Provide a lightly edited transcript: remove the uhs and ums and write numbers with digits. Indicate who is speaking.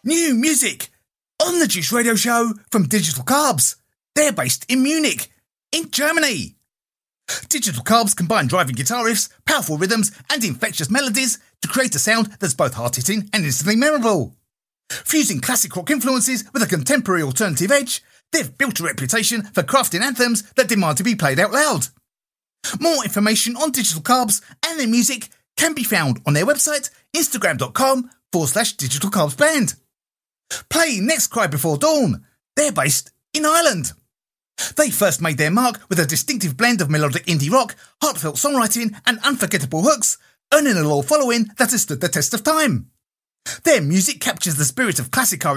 Speaker 1: New music on the Juice Radio Show from Digital Carbs. They're based in Munich, in Germany. Digital Carbs combine driving guitar riffs, powerful rhythms and infectious melodies to create a sound that's both hard-hitting and instantly memorable. Fusing classic rock influences with a contemporary alternative edge, they've built a reputation for crafting anthems that demand to be played out loud. More information on Digital Carbs and their music can be found on their website, instagram.com/Digital Carbs Band. Play Next Cry Before Dawn. They're based in Ireland. They first made their mark with a distinctive blend of melodic indie rock, heartfelt songwriting and unforgettable hooks, earning a loyal following that has stood the test of time. Their music captures the spirit of classic